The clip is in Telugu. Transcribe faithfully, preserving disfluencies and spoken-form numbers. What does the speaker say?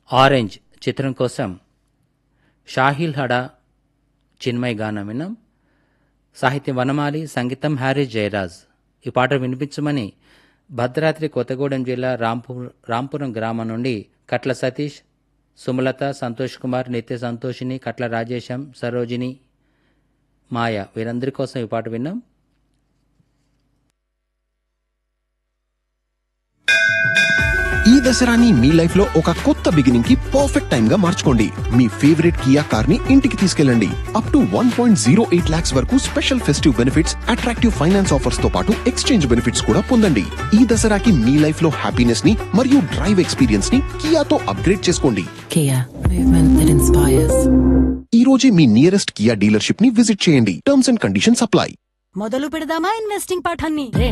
ఆరెంజ్ చిత్రం కోసం షాహిల్ హడా చిన్మయ్ గానం విన్నాం. సాహిత్యం వనమాలి, సంగీతం హ్యారీస్ జయరాజ్. ఈ పాట వినిపించమని భద్రాద్రి కొత్తగూడెం జిల్లా రాంపూర్ రాంపురం గ్రామం నుండి కట్ల సతీష్, సుమలత, సంతోష్ కుమార్, నిత్య సంతోషిని, కట్ల రాజేశం, సరోజిని, మాయ వీరందరి కోసం ఈ పాట విన్నాం. ఈ దసరాని మీ లైఫ్ లో ఒక కొత్త బిగినింగ్ కి పర్ఫెక్ట్ టైం గా మార్చుకోండి. మీ ఫేవరెట్ కియా కార్ ని ఇంటికి తీసుకెళ్ళండి. Up to one point zero eight lakhs వరకు special festive benefits, attractive finance offers తో పాటు ఎక్స్చేంజ్ బెనిఫిట్స్ కూడా పొందండి. ఈ దసరాకి మీ లైఫ్ లో హ్యాపీనెస్ ని మరియు డ్రైవ్ ఎక్స్పీరియన్స్ ని కియాతో అప్గ్రేడ్ చేసుకోండి. Kia, movement that inspires. ఈ రోజే మీ నియరెస్ట్ కియా డీలర్షిప్ ని విజిట్ చేయండి. Terms and conditions apply. మొదలు పెడదామా ఇన్వెస్టింగ్ పాఠాన్ని?